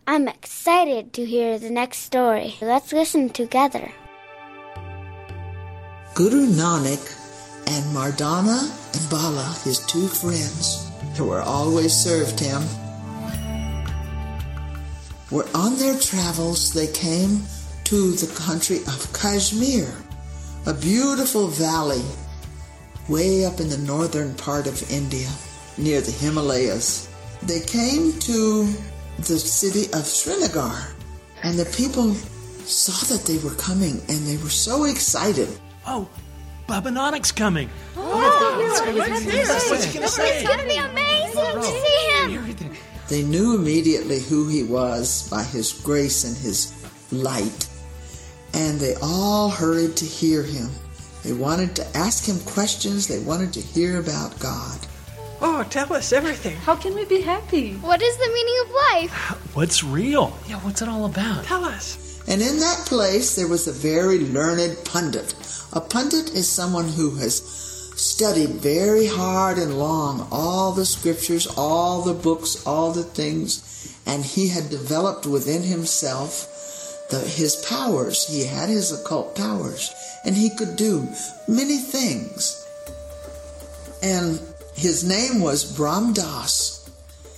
I'm excited to hear the next story. Let's listen together. Guru Nanak and Mardana and Bala, his two friends, who were always served him, were on their travels. They came to the country of Kashmir, a beautiful valley way up in the northern part of India, near the Himalayas. They came to the city of Srinagar, and the people saw that they were coming, and they were so excited. Oh, Baba Nanak's coming. What's he going to say? It's going to be amazing to see him. They knew immediately who he was by his grace and his light, and they all hurried to hear him. They wanted to ask him questions. They wanted to hear about God. Oh, tell us everything. How can we be happy? What is the meaning of life? What's real? Yeah, what's it all about? Tell us. And in that place there was a very learned pundit. A pundit is someone who has studied very hard and long all the scriptures, all the books, all the things, and he had developed within himself his powers. He had his occult powers, and he could do many things. And his name was Brahm Das,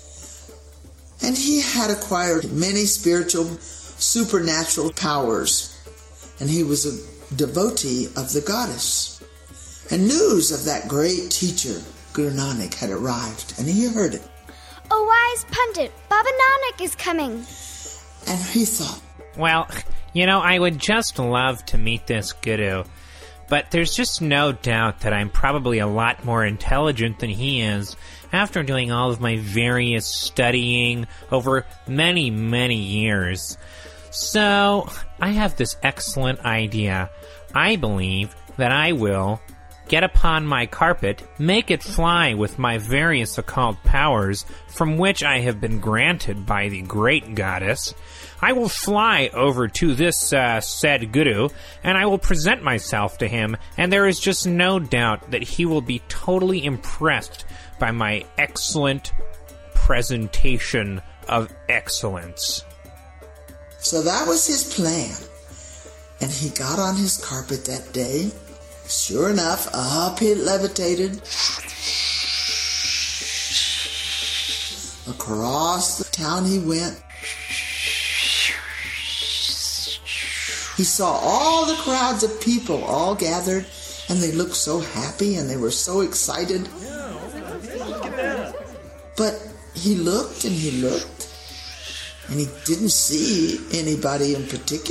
and he had acquired many spiritual, supernatural powers, and he was a devotee of the goddess. And news of that great teacher, Guru Nanak, had arrived, and he heard it. A wise pundit, Baba Nanak is coming. And he thought, well, I would just love to meet this guru, but there's just no doubt that I'm probably a lot more intelligent than he is after doing all of my various studying over many, many years. So, I have this excellent idea. I believe that I will get upon my carpet, make it fly with my various occult powers, from which I have been granted by the great goddess. I will fly over to this said guru, and I will present myself to him, and there is just no doubt that he will be totally impressed by my excellent presentation of excellence. So that was his plan. And he got on his carpet that day. Sure enough, up he levitated. Across the town he went. He saw all the crowds of people all gathered, and they looked so happy and they were so excited. But he looked and he looked, and he didn't see anybody in particular.